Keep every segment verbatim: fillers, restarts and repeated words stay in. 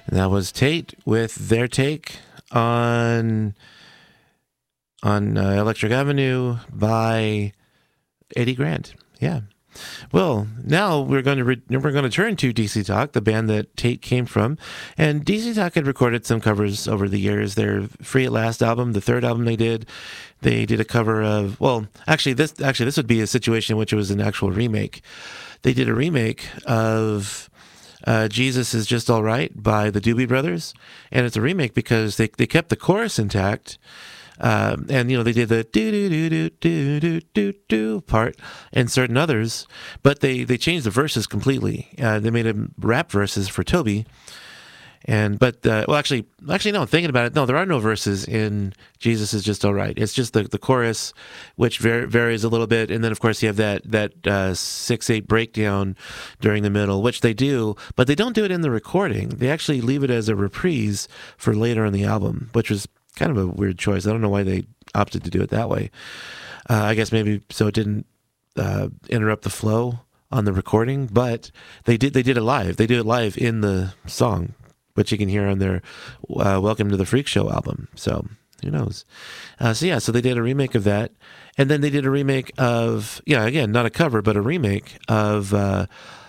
And that was Tate with their take on on uh, Electric Avenue by Eddie Grant. Yeah. Well, now we're going to re- we're going to turn to D C Talk, the band that Tate came from, and D C Talk had recorded some covers over the years. Their Free at Last album, the third album they did, they did a cover of. Well, actually, this actually this would be a situation in which it was an actual remake. They did a remake of uh, Jesus Is Just All Right by the Doobie Brothers, and it's a remake because they they kept the chorus intact. Um, and, you know, they did the do-do-do-do-do-do-do part and certain others, but they, they changed the verses completely. Uh, they made them rap verses for Toby. And, but, uh, well, actually, actually, no, thinking about it, no, there are no verses in Jesus Is Just All Right. It's just the, the chorus, which var- varies a little bit. And then, of course, you have that, that, uh, six, eight breakdown during the middle, which they do, but they don't do it in the recording. They actually leave it as a reprise for later on the album, which was kind of a weird choice. I don't know why they opted to do it that way. Uh, I guess maybe so it didn't uh, interrupt the flow on the recording, but they did. They did it live. They do it live in the song, which you can hear on their uh, "Welcome to the Freak Show" album. So who knows? Uh, so yeah, so they did a remake of that, and then they did a remake of yeah, again, not a cover, but a remake of. Uh,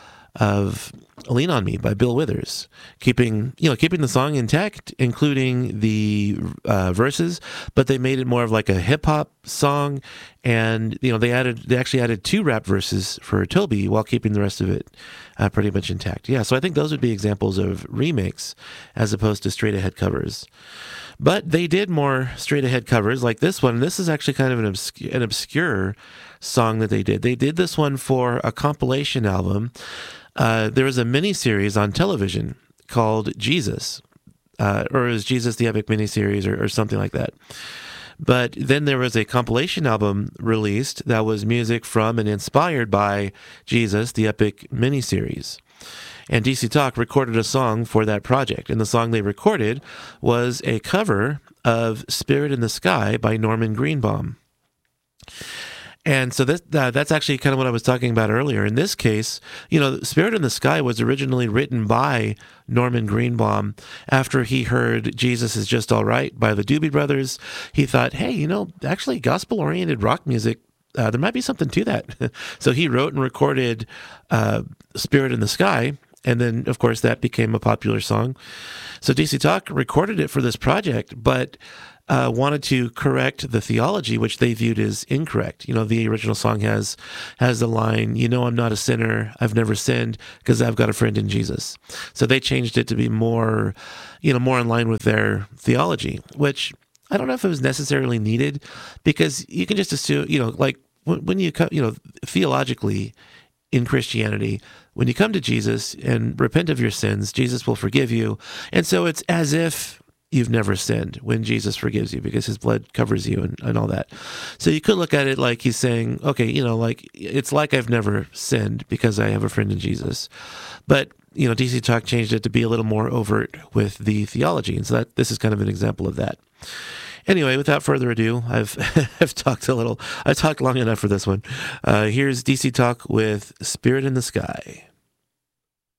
of Lean on Me by Bill Withers, keeping, you know, keeping the song intact, including the uh, verses, but they made it more of like a hip hop song. And, you know, they added, they actually added two rap verses for Toby while keeping the rest of it uh, pretty much intact. Yeah. So I think those would be examples of remakes as opposed to straight ahead covers. But they did more straight ahead covers like this one. This is actually kind of an, obscure, an obscure song that they did. They did this one for a compilation album. Uh, there was a mini-series on television called Jesus, uh, or it was Jesus the Epic miniseries or, or something like that. But then there was a compilation album released that was music from and inspired by Jesus the Epic miniseries. And D C Talk recorded a song for that project. And the song they recorded was a cover of Spirit in the Sky by Norman Greenbaum. And so this, uh, that's actually kind of what I was talking about earlier. In this case, you know, Spirit in the Sky was originally written by Norman Greenbaum after he heard Jesus Is Just All Right by the Doobie Brothers. He thought, hey, you know, actually gospel-oriented rock music, uh, there might be something to that. So he wrote and recorded uh, Spirit in the Sky. And then, of course, that became a popular song. So D C Talk recorded it for this project, but uh, wanted to correct the theology, which they viewed as incorrect. You know, the original song has has the line, you know, I'm not a sinner, I've never sinned, because I've got a friend in Jesus. So they changed it to be more, you know, more in line with their theology, which I don't know if it was necessarily needed, because you can just assume, you know, like when, when you come, you know, theologically, in Christianity, when you come to Jesus and repent of your sins, Jesus will forgive you. And so it's as if you've never sinned when Jesus forgives you because his blood covers you and, and all that. So you could look at it like he's saying, okay, you know, like it's like I've never sinned because I have a friend in Jesus. But, you know, D C Talk changed it to be a little more overt with the theology. And so that this is kind of an example of that. Anyway, without further ado, I've I've talked a little. I talked long enough for this one. Uh, here's D C Talk with Spirit in the Sky.